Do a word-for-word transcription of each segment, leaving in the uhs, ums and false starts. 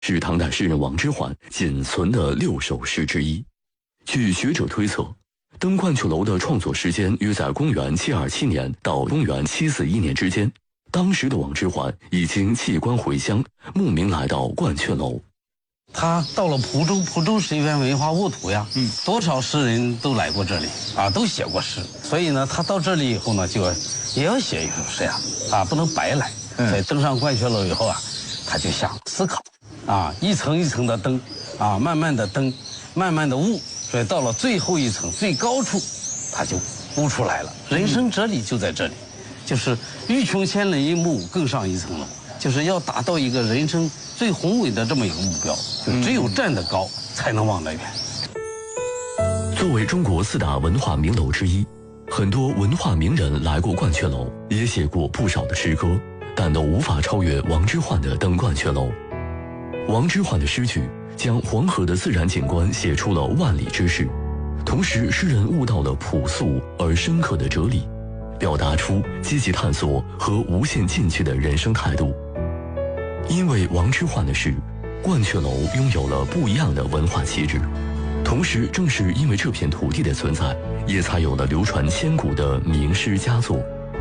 是唐代诗人王之涣仅存的六首诗之一。据学者推测，登鹳雀楼的创作时间约在公元七二七年到公元七四一年之间。当时的王之涣已经弃官回乡，慕名来到鹳雀楼。 他到了蒲州，蒲州是一片文化沃土呀，嗯，多少诗人都来过这里啊，都写过诗。所以呢，他到这里以后呢，就也要写一首诗呀，啊，不能白来。嗯、所以登上鹳雀楼以后啊，他就想思考，啊，一层一层的登，啊，慢慢的登，慢慢的悟，所以到了最后一层最高处，他就悟出来了。人生哲理就在这里，就是欲穷千里目，更上一层楼，就是要达到一个人生最宏伟的这么一个目标，就只有站得高，才能望得远。 作为中国四大文化名楼之一，很多文化名人来过鹳雀楼，也写过不少的诗歌，但都无法超越王之涣的《登鹳雀楼》。王之涣的诗句将黄河的自然景观写出了万里之势，同时诗人悟到了朴素而深刻的哲理，表达出积极探索和无限进取的人生态度。因为王之涣的诗，鹳雀楼拥有了不一样的文化气质。同时，正是因为这片土地的存在，也才有了流传千古的名诗佳作。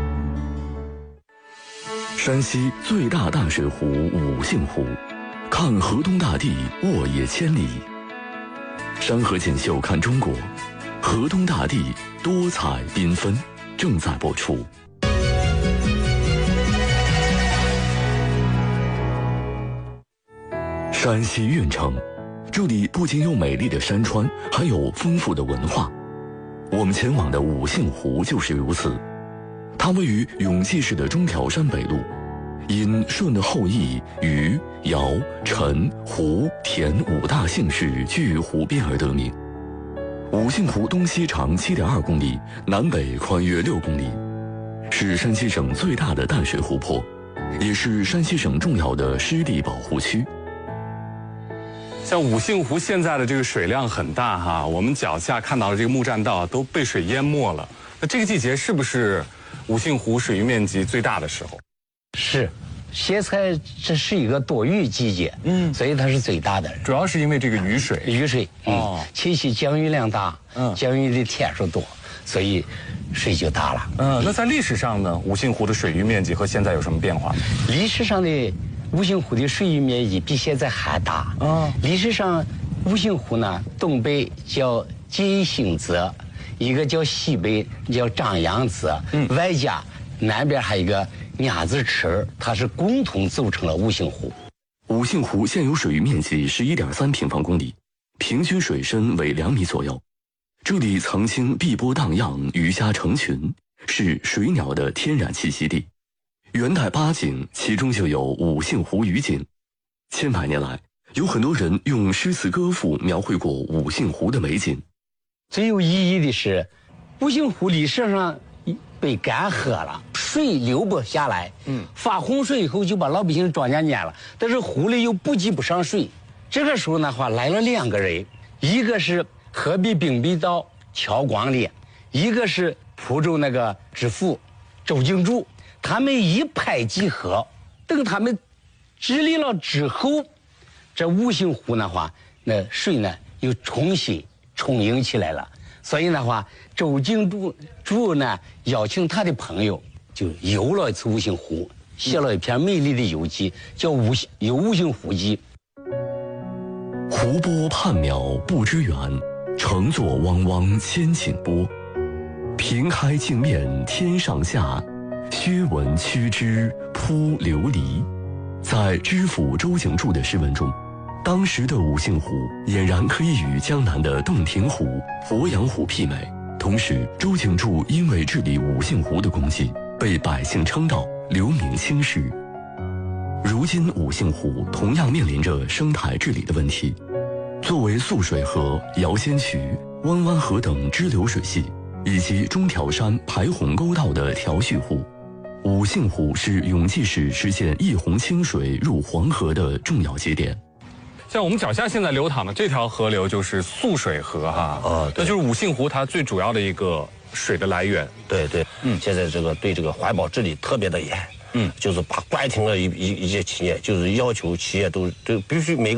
山西最大淡水湖五姓湖，看河东大地，沃野千里。山河锦绣看中国，河东大地多彩缤纷，正在播出。山西运城，这里不仅有美丽的山川，还有丰富的文化。我们前往的五姓湖就是如此。它位于永济市的中条山北麓，因舜的后裔禹、尧、陈、胡、田五大姓氏聚于湖边而得名。五姓湖东西长 七点二公里，南北宽约六公里，是山西省最大的淡水湖泊，也是山西省重要的湿地保护区。 像五姓湖现在的这个水量很大哈，我们脚下看到的这个木栈道都被水淹没了。那这个季节是不是五姓湖水域面积最大的时候？ 是，现在这是一个多雨季节，嗯，所以它是最大的。 主要是因为这个雨水， 雨水，嗯、哦，七夕降雨量大，嗯，降雨的天数多，所以水就大了。 嗯，那在历史上呢，五姓湖的水域面积和现在有什么变化？ 历史上的五姓湖的水域面积比现在还大。嗯，历史上五姓湖呢，东北叫金星泽，一个叫西北叫张杨泽，嗯，外加南边还有一个鸭子池，它是共同组成了五姓湖。 五姓湖现有水域面积十一点三平方公里，平均水深为两米左右。这里曾经碧波荡漾，鱼虾成群，是水鸟的天然栖息地。元代八景，其中就有五姓湖鱼景。千百年来，有很多人用诗词歌赋描绘过五姓湖的美景。 最有意义的是，五姓湖历史上被干涸了，水流不下来，嗯，发洪水以后就把老百姓庄稼淹了，但是湖里又补给不上水。这个时候的话，来了两个人，一个是河北并北道乔光烈，一个是蒲州那个知府周景柱。他们一拍即合，等他们治理了之后，这五姓湖的话，那水呢又重新充盈起来了。所以的话，周景柱柱呢邀请他的朋友，就游了一次五姓湖，写了一篇美丽的游记，叫《五游五姓湖记》。 湖波缥缈不知远，乘坐汪汪千顷波。平开镜面天上下，薛文屈之扑琉璃。在知府周景柱的诗文中，当时的五姓湖俨然可以与江南的洞庭湖、鄱阳湖媲美。同时，周景柱因为治理五姓湖的功绩，被百姓称道，留名青史。如今，五姓湖同样面临着生态治理的问题。作为素水河、瑶仙渠、弯弯河等支流水系，以及中条山排洪沟道的调蓄湖，五姓湖是永济市实现一洪清水入黄河的重要节点。 像我们脚下现在流淌的这条河流就是素水河哈，哦，那就是五姓湖它最主要的一个水的来源。 对对，嗯，现在这个对这个环保治理特别的严， 嗯，就是把关停了一一一些企业，就是要求企业都都必须每个。